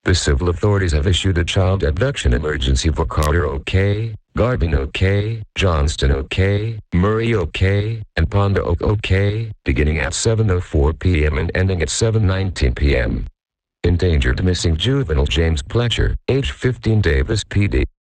The civil authorities have issued a child abduction emergency for Carter O.K., Garvin O.K., Johnston O.K., Murray O.K., and Ponda O.K., beginning at 7:04 p.m. and ending at 7:19 p.m. Endangered missing juvenile James Pletcher, age 15, Davis PD.